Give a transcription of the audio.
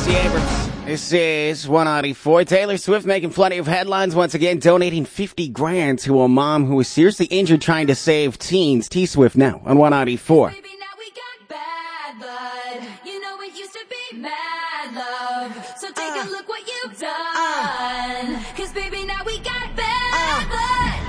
Stacey Abrams. This is 194. Taylor Swift making plenty of headlines once again, donating 50 grand to a mom who was seriously injured trying to save teens. T-Swift now on 194. Baby, now we got bad blood. You know it used to be mad love. So take a look what you've done. 'Cause baby, now we got